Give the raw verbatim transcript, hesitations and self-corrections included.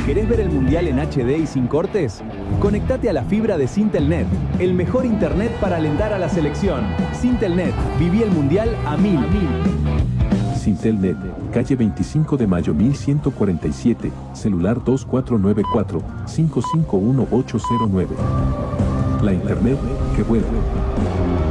¿Querés ver el Mundial en H D y sin cortes? Conectate a la fibra de Sintelnet, el mejor internet para alentar a la selección. Sintelnet, viví el Mundial a mil. Sintelnet, calle veinticinco de mayo mil ciento cuarenta y siete, celular dos cuatro nueve cuatro, cinco cinco uno ocho cero nueve. La internet que vuelve.